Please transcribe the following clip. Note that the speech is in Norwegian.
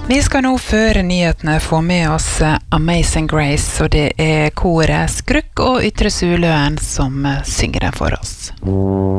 Vi skal nå før nyhetene få med oss Amazing Grace, og det koret Skrukk og Ytre Suløen som synger den for oss.